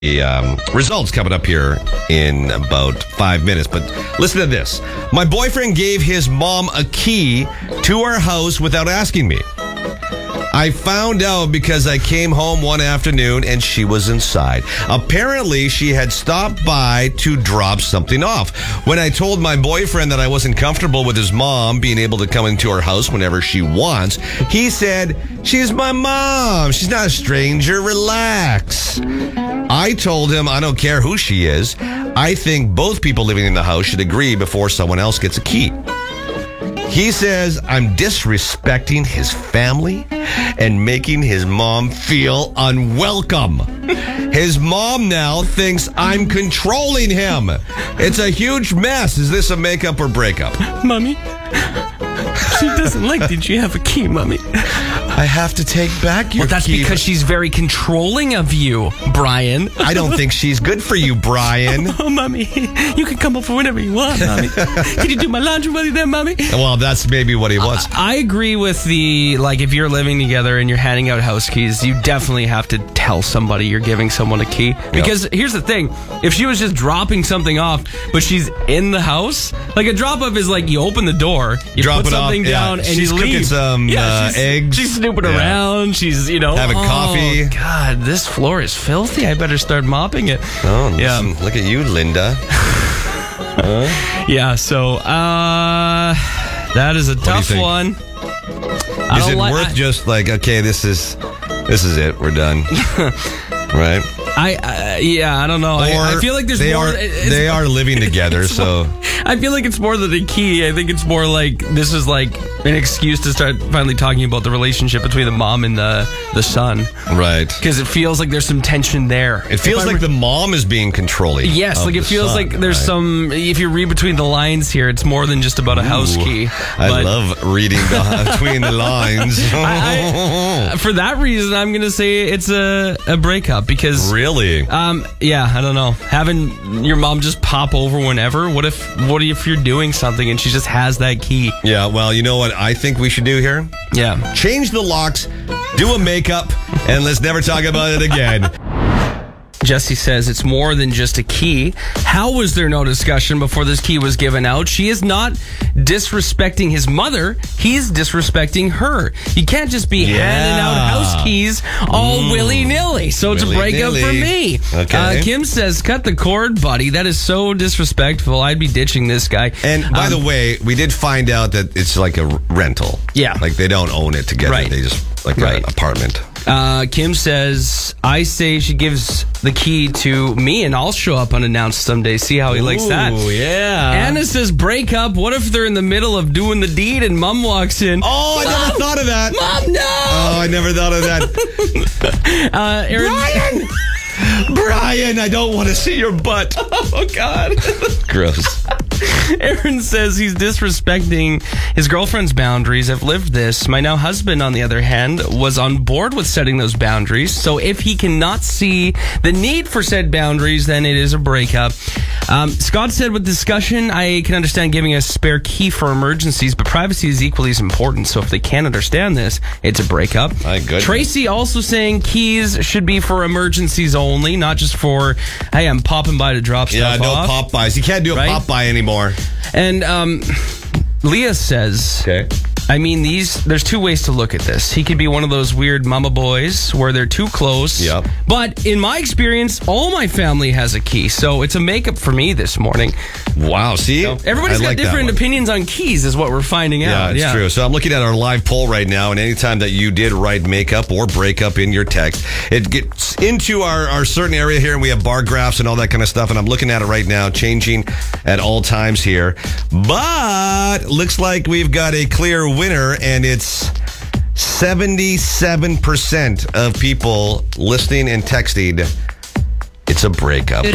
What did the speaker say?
Results coming up here in about 5 minutes. But listen to this. My boyfriend gave his mom a key to our house without asking me. I found out because I came home one afternoon and she was inside. Apparently, she had stopped by to drop something off. When I told my boyfriend that I wasn't comfortable with his mom being able to come into our house whenever she wants, he said, "She's my mom. She's not a stranger. Relax." I told him I don't care who she is. I think both people living in the house should agree before someone else gets a key. He says I'm disrespecting his family and making his mom feel unwelcome. His mom now thinks I'm controlling him. It's a huge mess. Is this a makeup or breakup? Mommy, she doesn't like that you have a key, Mommy. I have to take back your Well, that's key. because she's very controlling of you, Brian. I don't think she's good for you, Brian. Oh, Mommy, you can come over whenever you want, Mommy. Can you do my laundry while you're there, Mommy? Well, that's maybe what he wants. I agree with if you're living together and you're handing out house keys, you definitely have to tell somebody you're giving someone a key. Because here's the thing, if she was just dropping something off, but she's in the house, like a drop-off is like you open the door, you Drop put it something off, down, and she's you cooking leave. some eggs. She's snooping around. She's, having coffee. God, this floor is filthy. I better start mopping it. Oh, listen, look at you, Linda. Yeah, so that is a tough think? one. Is it worth just like, okay, this is it, we're done, right? I don't know. I feel like there's more. They are living together, so I feel like it's more than a key. I think it's more like this is like an excuse to start finally talking about the relationship between the mom and the son. Right. Because it feels like there's some tension there. It feels like the mom is being controlling. Yes, like it feels like there's some. If you read between the lines here, it's more than just about a house key. I love reading between the lines. For that reason, I'm going to say it's a breakup because. Really? Yeah, I don't know. Having your mom just pop over whenever. What if you're doing something and she just has that key? Yeah, well, you know what I think we should do here? Yeah. Change the locks, do a makeup, and let's never talk about it again. Jesse says it's more than just a key. How was there no discussion before this key was given out? She is not disrespecting his mother. He's disrespecting her. You can't just be handing out house keys all willy-nilly. So it's a breakup for me. Okay. Kim says, cut the cord, buddy. That is so disrespectful. I'd be ditching this guy. And by the way, we did find out that it's like a rental. Yeah. Like they don't own it together. Right. They just an apartment. Kim says, I say she gives the key to me and I'll show up unannounced someday. See how he likes that. Oh, yeah. Anna says, break up. What if they're in the middle of doing the deed and mom walks in? Oh, I never thought of that. Mom, no. Oh, I never thought of that. Aaron. Brian, I don't want to see your butt. Oh, God. Gross. Aaron says he's disrespecting his girlfriend's boundaries. I've lived this. My now husband, on the other hand, was on board with setting those boundaries. So if he cannot see the need for said boundaries, then it is a breakup. Scott said with discussion, I can understand giving a spare key for emergencies, but privacy is equally as important. So if they can't understand this, it's a breakup. My goodness. Tracy also saying keys should be for emergencies only, not just for, hey, I'm popping by to drop stuff off. Yeah, no pop-bys. You can't do a pop-by anymore. And Leah says, I mean, there's two ways to look at this. He could be one of those weird mama boys where they're too close. Yep. But in my experience, all my family has a key. So it's a makeup for me this morning. Wow, see? Everybody's got different opinions on keys is what we're finding out. Yeah, it's true. So I'm looking at our live poll right now, and anytime that you did write makeup or breakup in your text, it gets into our certain area here, and we have bar graphs and all that kind of stuff, and I'm looking at it right now, changing at all times here. But looks like we've got a clear winner, and it's 77% of people listening and texting. It's a breakup.